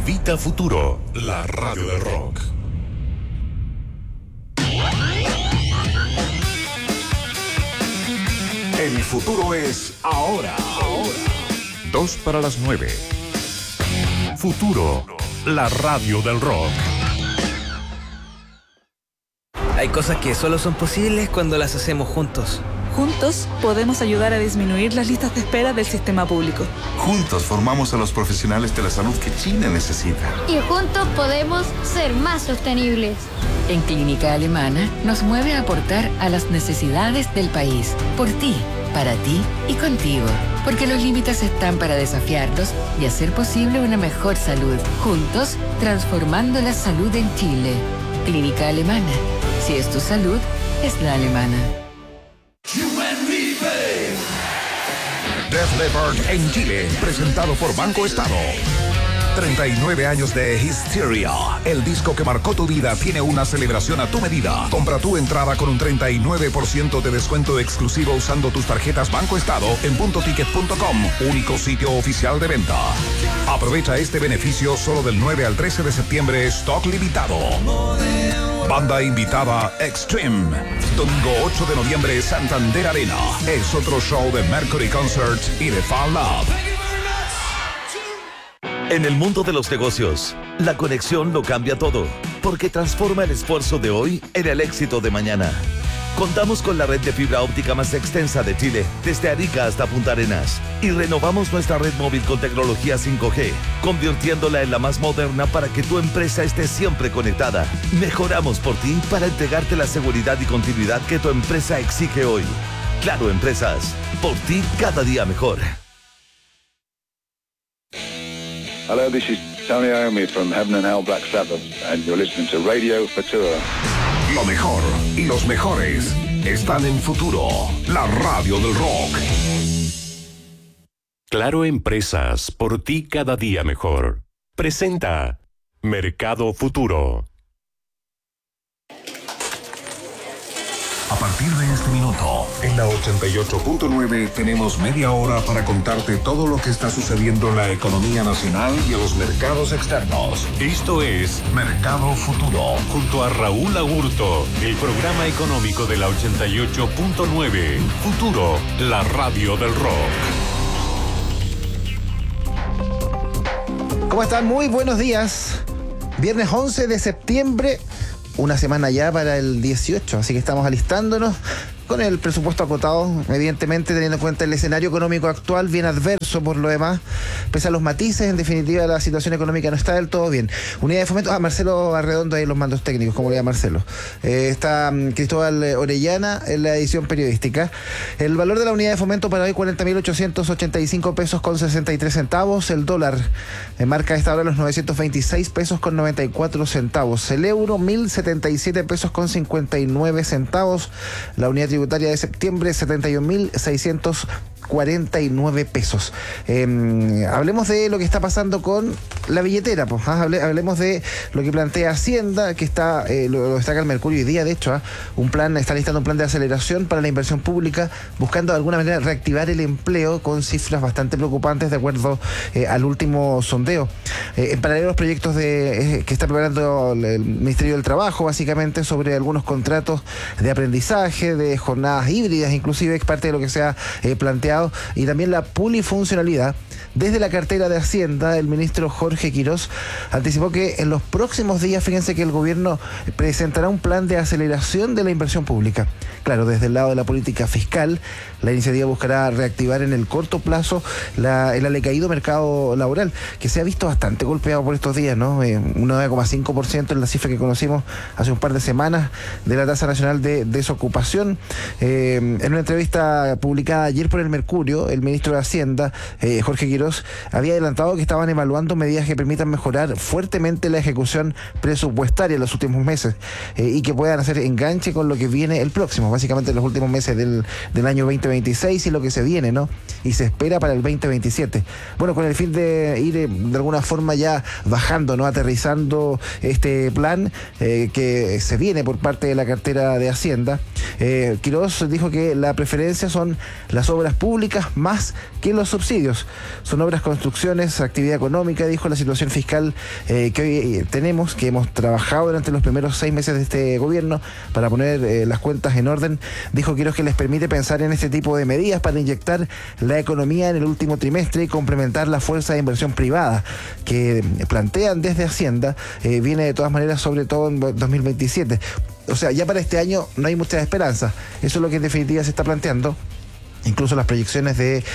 Invita Futuro, la radio del rock. El futuro es ahora. 8:02. Futuro, la radio del rock. Hay cosas que solo son posibles cuando las hacemos juntos. Juntos podemos ayudar a disminuir las listas de espera del sistema público. Juntos formamos a los profesionales de la salud que Chile necesita. Y juntos podemos ser más sostenibles. En Clínica Alemana nos mueve a aportar a las necesidades del país. Por ti, para ti y contigo. Porque los límites están para desafiarlos y hacer posible una mejor salud. Juntos, transformando la salud en Chile. Clínica Alemana. Si es tu salud, es la alemana. Def Leppard en Chile, presentado por Banco Estado. 39 años de Hysteria. El disco que marcó tu vida tiene una celebración a tu medida. Compra tu entrada con un 39% de descuento exclusivo usando tus tarjetas Banco Estado en puntoticket.com, único sitio oficial de venta. Aprovecha este beneficio solo del 9 al 13 de septiembre, stock limitado. Banda invitada Extreme. Domingo 8 de noviembre, Santander Arena. Es otro show de Mercury Concert y de Fall Love. En el mundo de los negocios, la conexión lo cambia todo, porque transforma el esfuerzo de hoy en el éxito de mañana. Contamos con la red de fibra óptica más extensa de Chile, desde Arica hasta Punta Arenas, y renovamos nuestra red móvil con tecnología 5G, convirtiéndola en la más moderna para que tu empresa esté siempre conectada. Mejoramos por ti para entregarte la seguridad y continuidad que tu empresa exige hoy. Claro Empresas, por ti cada día mejor. Hello, this is Tony Iommi from Heaven and Hell Black Sabbath, and you're listening to Radio Futura. Lo mejor y los mejores están en Futuro, la radio del rock. Claro Empresas, por ti cada día mejor. Presenta Mercado Futuro. A partir de este minuto, en la 88.9 tenemos media hora para contarte todo lo que está sucediendo en la economía nacional y en los mercados externos. Esto es Mercado Futuro, junto a Raúl Agurto, el programa económico de la 88.9. Futuro, la radio del rock. ¿Cómo están? Muy buenos días. Viernes 11 de septiembre. Una semana ya para el 18, así que estamos alistándonos con el presupuesto acotado, evidentemente teniendo en cuenta el escenario económico actual, bien adverso por lo demás, pese a los matices, en definitiva la situación económica no está del todo bien. Unidad de Fomento, Marcelo Arredondo ahí en los mandos técnicos, como le llama Marcelo. Está Cristóbal Orellana en la edición periodística. El valor de la Unidad de Fomento para hoy, 40.885 pesos con 63 centavos. El dólar marca a esta hora los 926 pesos con 94 centavos. El euro, 1.077 pesos con 59 centavos. La unidad tributaria de septiembre, 71.649 pesos. Hablemos de lo que está pasando con la billetera, pues, hablemos de lo que plantea Hacienda, que está, lo destaca el Mercurio hoy día, de hecho, está listando un plan de aceleración para la inversión pública, buscando de alguna manera reactivar el empleo con cifras bastante preocupantes de acuerdo al último sondeo. En paralelo, los proyectos que está preparando el Ministerio del Trabajo, básicamente sobre algunos contratos de aprendizaje, de jornadas híbridas, inclusive es parte de lo que se ha planteado, y también la polifuncionalidad. Desde la cartera de Hacienda, el ministro Jorge Quirós anticipó que en los próximos días, fíjense que el gobierno presentará un plan de aceleración de la inversión pública. Claro, desde el lado de la política fiscal, la iniciativa buscará reactivar en el corto plazo el alecaído mercado laboral, que se ha visto bastante golpeado por estos días, ¿no? Un 9,5% es la cifra que conocimos hace un par de semanas de la tasa nacional de desocupación. En una entrevista publicada ayer por el Mercurio, el ministro de Hacienda, Jorge Quirós, había adelantado que estaban evaluando medidas que permitan mejorar fuertemente la ejecución presupuestaria en los últimos meses y que puedan hacer enganche con lo que viene el próximo, básicamente en los últimos meses del año 2026 y lo que se viene, ¿no? Y se espera para el 2027. Bueno, con el fin de ir de alguna forma ya bajando, ¿no? Aterrizando este plan que se viene por parte de la cartera de Hacienda. Quirós dijo que la preferencia son las obras públicas más que los subsidios. Son obras, construcciones, actividad económica, dijo, la situación fiscal que hoy tenemos, que hemos trabajado durante los primeros 6 meses de este gobierno para poner las cuentas en orden, dijo Quiroz que les permite pensar en este tipo de medidas para inyectar la economía en el último trimestre y complementar la fuerza de inversión privada que plantean desde Hacienda, viene de todas maneras, sobre todo en 2027. O sea, ya para este año no hay mucha esperanza. Eso es lo que en definitiva se está planteando. Incluso las proyecciones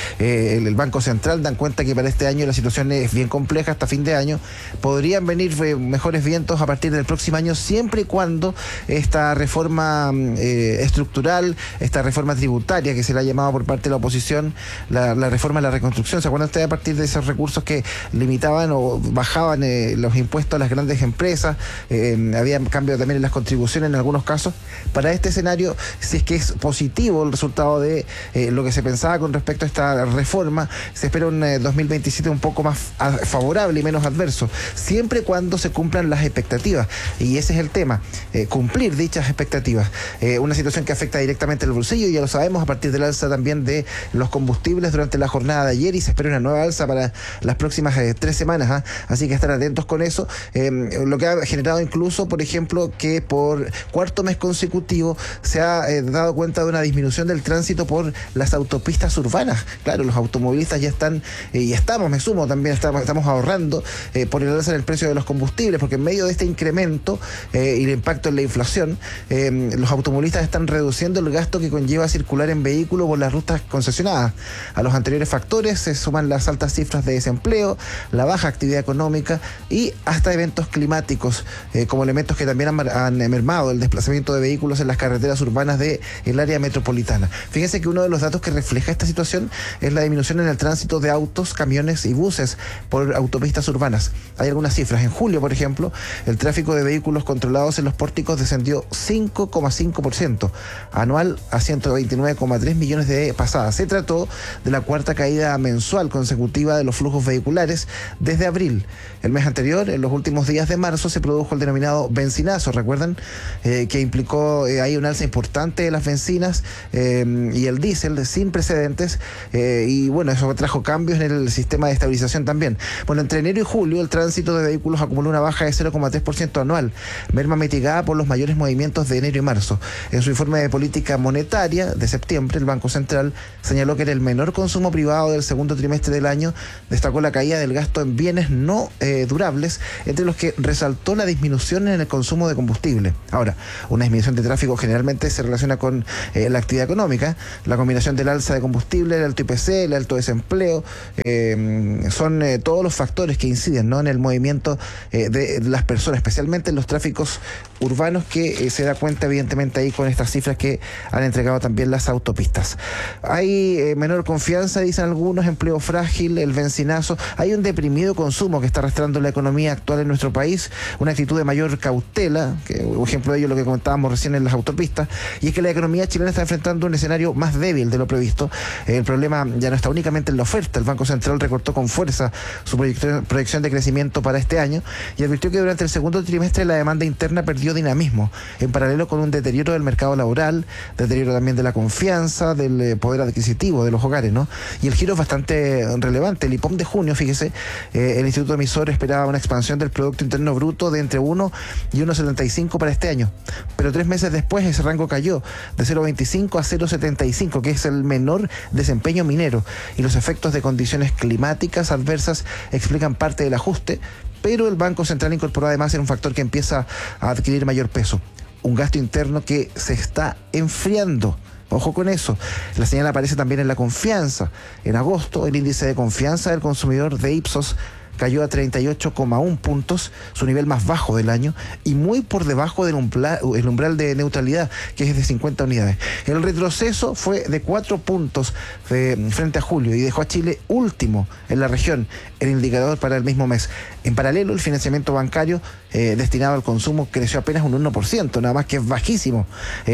del Banco Central dan cuenta que para este año la situación es bien compleja hasta fin de año. Podrían venir mejores vientos a partir del próximo año, siempre y cuando esta reforma estructural, esta reforma tributaria que se le ha llamado por parte de la oposición, la reforma de la reconstrucción. ¿Se acuerdan ustedes a partir de esos recursos que limitaban o bajaban los impuestos a las grandes empresas? Había cambio también en las contribuciones en algunos casos. Para este escenario, si es que es positivo el resultado de lo que se pensaba con respecto a esta reforma, se espera un 2027 un poco más favorable y menos adverso, siempre y cuando se cumplan las expectativas, y ese es el tema, cumplir dichas expectativas. Una situación que afecta directamente el bolsillo, ya lo sabemos, a partir del alza también de los combustibles durante la jornada de ayer, y se espera una nueva alza para las próximas 3 semanas, así que estar atentos con eso, lo que ha generado incluso, por ejemplo, que por cuarto mes consecutivo se ha dado cuenta de una disminución del tránsito por las autopistas urbanas. Claro, los automovilistas ya están, y estamos, me sumo también, estamos ahorrando por el alza en el precio de los combustibles, porque en medio de este incremento y el impacto en la inflación, los automovilistas están reduciendo el gasto que conlleva circular en vehículo por las rutas concesionadas. A los anteriores factores se suman las altas cifras de desempleo, la baja actividad económica y hasta eventos climáticos, como elementos que también han mermado el desplazamiento de vehículos en las carreteras urbanas del área metropolitana. Fíjense que uno de los datos que refleja esta situación es la disminución en el tránsito de autos, camiones y buses por autopistas urbanas. Hay algunas cifras. En julio, por ejemplo, el tráfico de vehículos controlados en los pórticos descendió 5,5%, anual a 129,3 millones de pasadas. Se trató de la cuarta caída mensual consecutiva de los flujos vehiculares desde abril. El mes anterior, en los últimos días de marzo, se produjo el denominado benzinazo, ¿recuerdan? Que implicó ahí un alza importante de las bencinas y el diésel sin precedentes, y bueno, eso trajo cambios en el sistema de estabilización también. Bueno, entre enero y julio el tránsito de vehículos acumuló una baja de 0,3% anual, merma mitigada por los mayores movimientos de enero y marzo. En su informe de política monetaria de septiembre, el Banco Central señaló que era el menor consumo privado del segundo trimestre del año, destacó la caída del gasto en bienes no durables, entre los que resaltó la disminución en el consumo de combustible. Ahora, una disminución de tráfico generalmente se relaciona con la actividad económica. La combinación del alza de combustible, el alto IPC, el alto desempleo, son todos los factores que inciden, ¿no?, en el movimiento de las personas, especialmente en los tráficos urbanos, que se da cuenta evidentemente ahí con estas cifras que han entregado también las autopistas. Hay menor confianza, dicen algunos, empleo frágil, el benzinazo, hay un deprimido consumo que está arrastrando la economía actual en nuestro país, una actitud de mayor cautela, que un ejemplo de ello es lo que comentábamos recién en las autopistas, y es que la economía chilena está enfrentando un escenario más débil de lo previsto. El problema ya no está únicamente en la oferta. El Banco Central recortó con fuerza su proyección de crecimiento para este año y advirtió que durante el segundo trimestre la demanda interna perdió dinamismo, en paralelo con un deterioro del mercado laboral, deterioro también de la confianza, del poder adquisitivo de los hogares, ¿no? Y el giro es bastante relevante. El IPOM de junio, fíjese, el Instituto Emisor esperaba una expansión del Producto Interno Bruto de entre 1 y 1,75 para este año, pero 3 meses después ese rango cayó de 0,25 a 0,75, que es el menor desempeño minero, y los efectos de condiciones climáticas adversas explican parte del ajuste, pero el Banco Central incorporó además en un factor que empieza a adquirir mayor peso, un gasto interno que se está enfriando. Ojo con eso. La señal aparece también en la confianza. En agosto, el índice de confianza del consumidor de Ipsos cayó a 38,1 puntos, su nivel más bajo del año, y muy por debajo del umbral de neutralidad, que es de 50 unidades. El retroceso fue de 4 puntos frente a julio y dejó a Chile último en la región, el indicador para el mismo mes. En paralelo, el financiamiento bancario destinado al consumo creció apenas un 1%, nada más, que es bajísimo.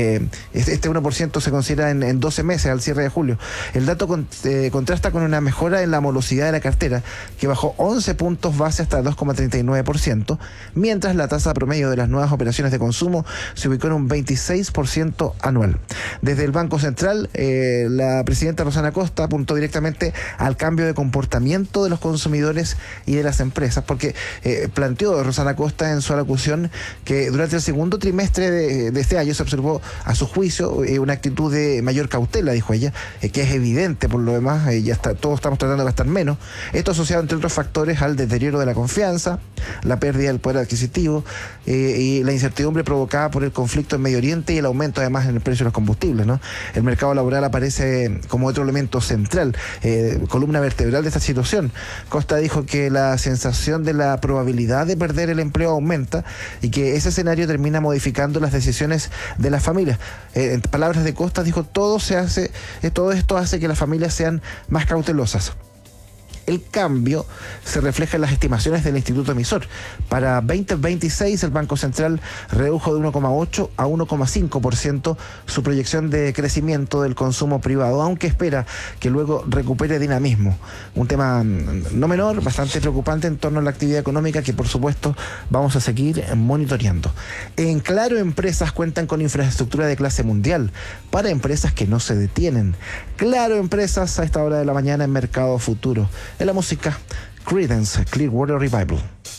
Este 1% se considera en 12 meses al cierre de julio. El dato contrasta con una mejora en la morosidad de la cartera, que bajó 11 puntos base hasta 2,39%, mientras la tasa promedio de las nuevas operaciones de consumo se ubicó en un 26% anual. Desde el Banco Central, la presidenta Rosana Costa apuntó directamente al cambio de comportamiento de los consumidores consumidores y de las empresas, porque planteó Rosana Costa en su alocución que durante el segundo trimestre de este año se observó, a su juicio, una actitud de mayor cautela, dijo ella, que es evidente por lo demás, todos estamos tratando de gastar menos. Esto asociado, entre otros factores, al deterioro de la confianza, la pérdida del poder adquisitivo y la incertidumbre provocada por el conflicto en Medio Oriente y el aumento además en el precio de los combustibles, ¿no? El mercado laboral aparece como otro elemento central, columna vertebral de esta situación. Costa dijo que la sensación de la probabilidad de perder el empleo aumenta y que ese escenario termina modificando las decisiones de las familias. En palabras de Costa, dijo, todo esto hace que las familias sean más cautelosas. El cambio se refleja en las estimaciones del Instituto Emisor. Para 2026, el Banco Central redujo de 1,8 a 1,5% su proyección de crecimiento del consumo privado, aunque espera que luego recupere dinamismo. Un tema no menor, bastante preocupante en torno a la actividad económica que, por supuesto, vamos a seguir monitoreando. En Claro, empresas cuentan con infraestructura de clase mundial para empresas que no se detienen. Claro, empresas a esta hora de la mañana en Mercado Futuro. En la música, Creedence Clearwater Revival.